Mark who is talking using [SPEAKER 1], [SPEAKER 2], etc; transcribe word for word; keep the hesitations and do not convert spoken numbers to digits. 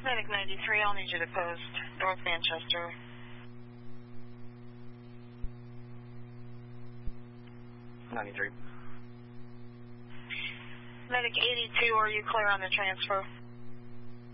[SPEAKER 1] Medic ninety-three, I'll need you to post North Manchester.
[SPEAKER 2] ninety-three.
[SPEAKER 1] Medic eighty-two, are you clear on the transfer?